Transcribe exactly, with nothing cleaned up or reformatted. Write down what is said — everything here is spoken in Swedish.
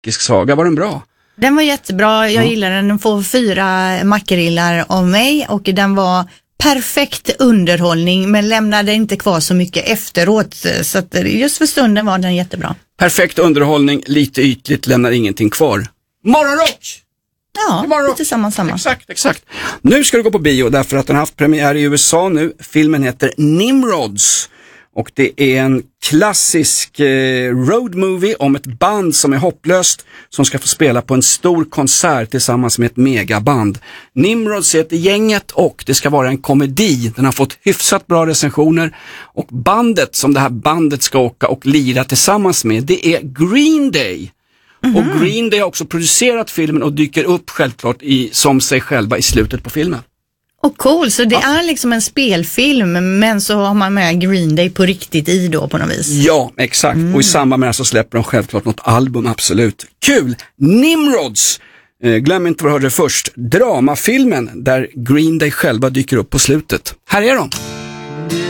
grekisk saga. Var den bra? Den var jättebra, jag Ja. gillar den. Den får fyra makrillar av mig och den var perfekt underhållning men lämnade inte kvar så mycket efteråt. Så att just för stunden var den jättebra. Perfekt underhållning, lite ytligt, lämnar ingenting kvar. Morgonrock! Ja, Imorgon. lite samma samma. Exakt, exakt. Nu ska du gå på bio därför att den har haft premiär i U S A nu. Filmen heter Nimrods. Och det är en klassisk eh, road movie om ett band som är hopplöst som ska få spela på en stor konsert tillsammans med ett megaband. Nimrods heter gänget och det ska vara en komedi. Den har fått hyfsat bra recensioner och bandet som det här bandet ska åka och lira tillsammans med, det är Green Day. Mm-hmm. Och Green Day har också producerat filmen och dyker upp självklart i, som sig själva i slutet på filmen. Och cool, så det Ja. är liksom en spelfilm men så har man med Green Day på riktigt i då på något vis. Ja, exakt. Mm. Och i samband med det så släpper de självklart något album, absolut. Kul! Nimrods! Eh, glöm inte vad du hörde först. Dramafilmen där Green Day själva dyker upp på slutet. Här är de!